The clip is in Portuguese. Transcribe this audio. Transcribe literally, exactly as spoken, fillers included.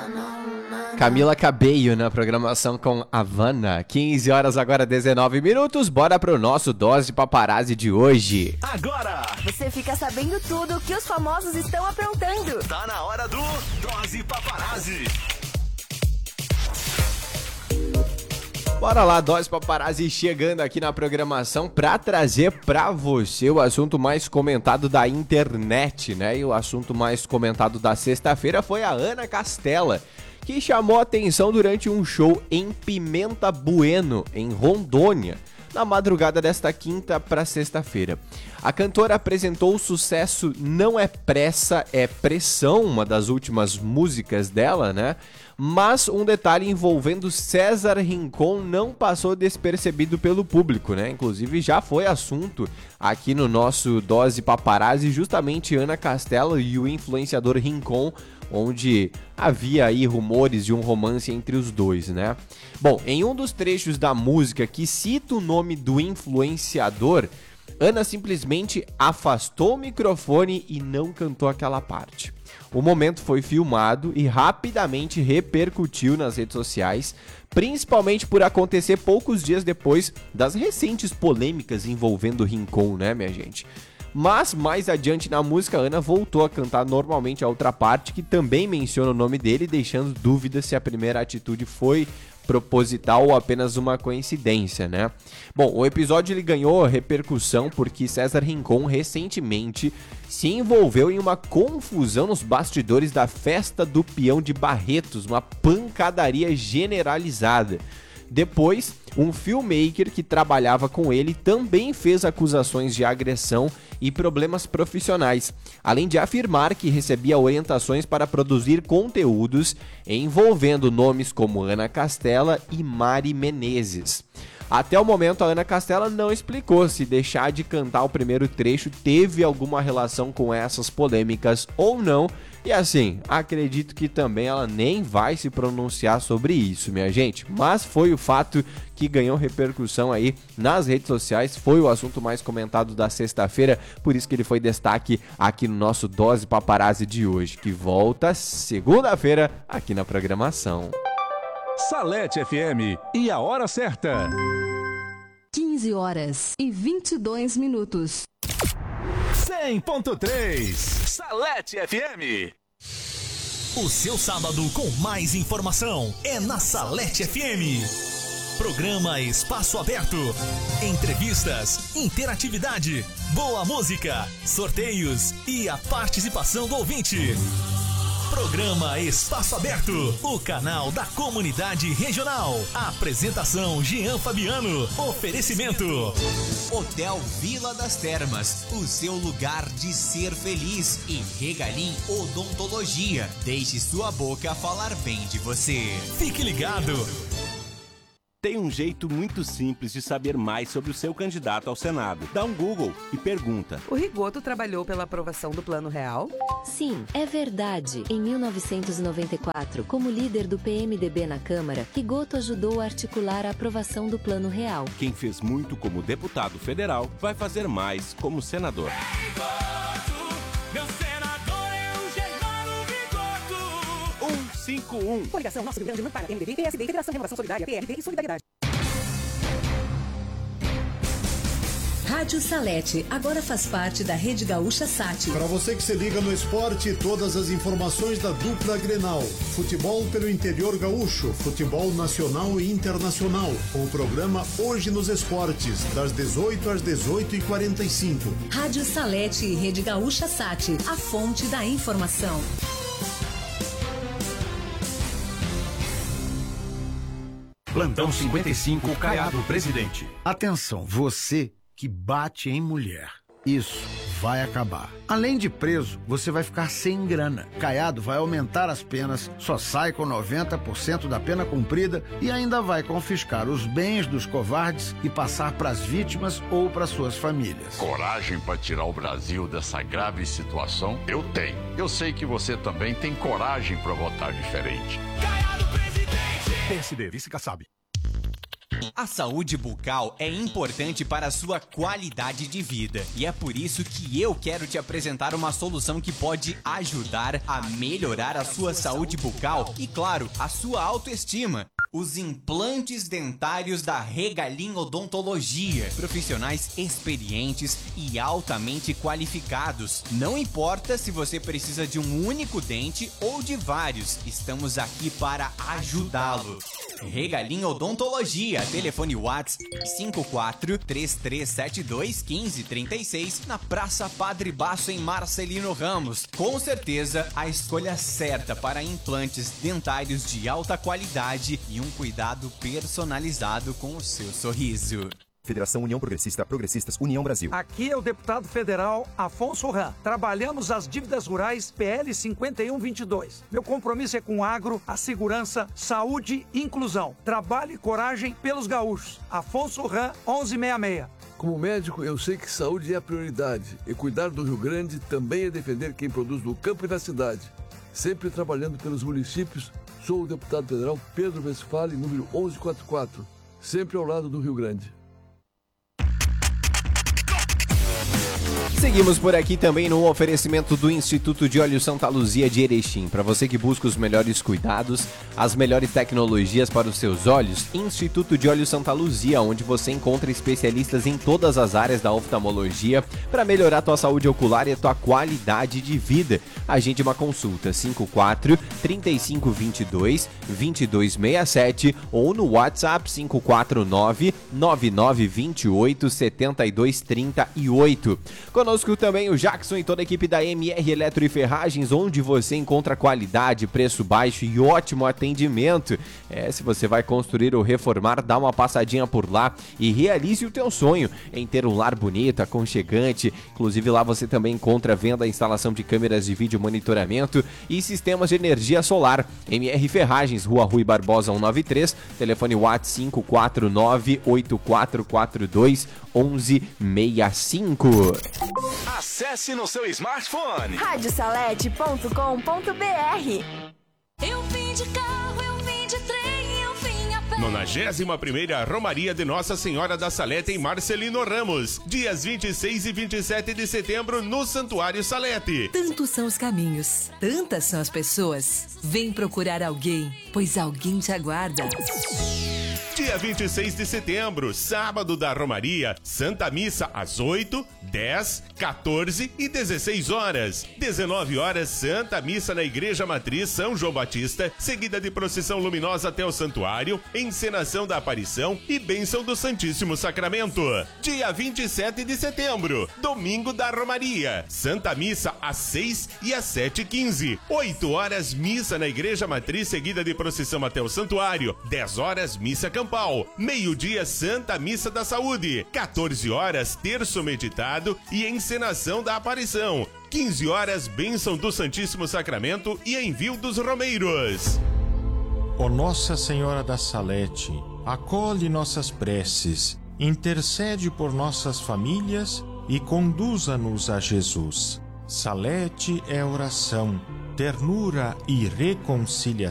Camila Cabello na programação com Havana. quinze horas agora, dezenove minutos. Bora pro nosso Dose Paparazzi de hoje. Agora você fica sabendo tudo que os famosos estão aprontando. Tá na hora do Dose Paparazzi. Bora lá, Dose Paparazzi chegando aqui na programação pra trazer pra você o assunto mais comentado da internet, né? E o assunto mais comentado da sexta-feira foi a Ana Castela, que chamou a atenção durante um show em Pimenta Bueno, em Rondônia, na madrugada desta quinta para sexta-feira. A cantora apresentou o sucesso Não é Pressa, é Pressão, uma das últimas músicas dela, né? Mas um detalhe envolvendo César Rincon não passou despercebido pelo público, né? Inclusive já foi assunto aqui no nosso Dose Paparazzi, justamente Ana Castela e o influenciador Rincon, onde havia aí rumores de um romance entre os dois, né? Bom, em um dos trechos da música que cita o nome do influenciador, Ana simplesmente afastou o microfone e não cantou aquela parte. O momento foi filmado e rapidamente repercutiu nas redes sociais, principalmente por acontecer poucos dias depois das recentes polêmicas envolvendo Rincon, né, minha gente? Mas mais adiante na música, a Ana voltou a cantar normalmente a outra parte, que também menciona o nome dele, deixando dúvida se a primeira atitude foi proposital ou apenas uma coincidência, né? Bom, o episódio ele ganhou repercussão porque César Rincon recentemente se envolveu em uma confusão nos bastidores da festa do peão de Barretos, uma pancadaria generalizada. Depois, um filmmaker que trabalhava com ele também fez acusações de agressão e problemas profissionais, além de afirmar que recebia orientações para produzir conteúdos envolvendo nomes como Ana Castela e Mari Menezes. Até o momento, a Ana Castela não explicou se deixar de cantar o primeiro trecho teve alguma relação com essas polêmicas ou não. E assim, acredito que também ela nem vai se pronunciar sobre isso, minha gente. Mas foi o fato que ganhou repercussão aí nas redes sociais, foi o assunto mais comentado da sexta-feira, por isso que ele foi destaque aqui no nosso Dose Paparazzi de hoje, que volta segunda-feira aqui na programação. Salete F M e a hora certa. quinze horas e vinte e dois minutos. cem ponto três Salete F M. O seu sábado com mais informação é na Salete F M. Programa Espaço Aberto. Entrevistas, interatividade, boa música, sorteios e a participação do ouvinte. Programa Espaço Aberto, o canal da comunidade regional. Apresentação Jean Fabiano. Oferecimento Hotel Vila das Termas, o seu lugar de ser feliz. E Regalim Odontologia, deixe sua boca falar bem de você. Fique ligado. Tem um jeito muito simples de saber mais sobre o seu candidato ao Senado. Dá um Google e pergunta: o Rigoto trabalhou pela aprovação do Plano Real? Sim, é verdade. Em mil novecentos e noventa e quatro, como líder do P M D B na Câmara, Rigoto ajudou a articular a aprovação do Plano Real. Quem fez muito como deputado federal vai fazer mais como senador. cinco um. Coligação Nosso Rio Grande Muito para P M D B, P S D, Federação Renovação Solidária, P L D e Solidariedade. Rádio Salete agora faz parte da Rede Gaúcha Sat. Para você que se liga no esporte, todas as informações da dupla Grenal. Futebol pelo interior gaúcho, futebol nacional e internacional. Com o programa Hoje nos Esportes, das dezoito às dezoito e quarenta e cinco. Rádio Salete e Rede Gaúcha Sat, a fonte da informação. Plantão cinquenta e cinco, Caiado Presidente. Atenção, você que bate em mulher. Isso vai acabar. Além de preso, você vai ficar sem grana. Caiado vai aumentar as penas, só sai com noventa por cento da pena cumprida e ainda vai confiscar os bens dos covardes e passar para as vítimas ou para suas famílias. Coragem para tirar o Brasil dessa grave situação? Eu tenho. Eu sei que você também tem coragem para votar diferente. P S D, vice Kassab. A saúde bucal é importante para a sua qualidade de vida e é por isso que eu quero te apresentar uma solução que pode ajudar a melhorar a sua saúde bucal e, claro, a sua autoestima. Os implantes dentários da Regalim Odontologia. Profissionais experientes e altamente qualificados. Não importa se você precisa de um único dente ou de vários, estamos aqui para ajudá-lo. Regalim Odontologia. Telefone WhatsApp cinco quatro três três sete dois um cinco três seis na Praça Padre Baço, em Marcelino Ramos. Com certeza, a escolha certa para implantes dentários de alta qualidade e um cuidado personalizado com o seu sorriso. Federação União Progressista, Progressistas, União Brasil. Aqui é o deputado federal Afonso Ram. Trabalhamos as dívidas rurais P L cinquenta e um vinte e dois. Meu compromisso é com o agro, a segurança, saúde e inclusão. Trabalho e coragem pelos gaúchos. Afonso Ram, onze sessenta e seis. Como médico, eu sei que saúde é a prioridade. E cuidar do Rio Grande também é defender quem produz no campo e na cidade. Sempre trabalhando pelos municípios, sou o deputado federal Pedro Westphalen, número onze quarenta e quatro. Sempre ao lado do Rio Grande. Seguimos por aqui também no oferecimento do Instituto de Óleo Santa Luzia de Erechim. Para você que busca os melhores cuidados, as melhores tecnologias para os seus olhos, Instituto de Óleo Santa Luzia, onde você encontra especialistas em todas as áreas da oftalmologia para melhorar a tua saúde ocular e a tua qualidade de vida. Agende uma consulta cinco quatro três cinco dois dois dois dois seis sete ou no WhatsApp cinco quatro nove nove nove dois oito sete dois três oito. Conosco também o Jackson e toda a equipe da M R Eletro e Ferragens, onde você encontra qualidade, preço baixo e ótimo atendimento. É, se você vai construir ou reformar, dá uma passadinha por lá e realize o teu sonho em ter um lar bonito, aconchegante. Inclusive lá você também encontra venda e instalação de câmeras de vídeo monitoramento e sistemas de energia solar. M R Ferragens, Rua Rui Barbosa cento e noventa e três, telefone WhatsApp cinco quatro nove oito quatro quatro dois um um seis cinco. Acesse no seu smartphone rádio salete ponto com ponto br. Eu vim de carro, eu vim de trem, eu vim a pé. nonagésima primeira Romaria de Nossa Senhora da Salete em Marcelino Ramos, dias vinte e seis e vinte e sete de setembro no Santuário Salete. Tantos são os caminhos, tantas são as pessoas. Vem procurar alguém, pois alguém te aguarda. Dia vinte e seis de setembro, sábado da Romaria, Santa Missa às oito, dez, quatorze e dezesseis horas. dezenove horas, Santa Missa na Igreja Matriz São João Batista, seguida de procissão luminosa até o santuário, encenação da aparição e bênção do Santíssimo Sacramento. Dia vinte e sete de setembro, domingo da Romaria, Santa Missa às seis e às sete e quinze. oito horas, missa na Igreja Matriz, seguida de procissão até o santuário. dez horas, missa campal. Meio-dia, Santa Missa da Saúde. quatorze horas, terço meditado e encenação da aparição. quinze horas, bênção do Santíssimo Sacramento e envio dos romeiros. Ó Nossa Senhora da Salete, acolhe nossas preces, intercede por nossas famílias e conduza-nos a Jesus. Salete é oração, ternura e reconciliação.